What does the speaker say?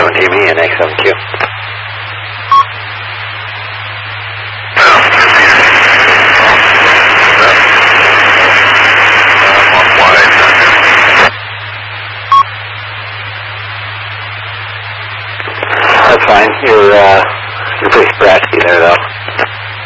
X7TB and X7Q. That's fine. You're pretty scratchy there, though.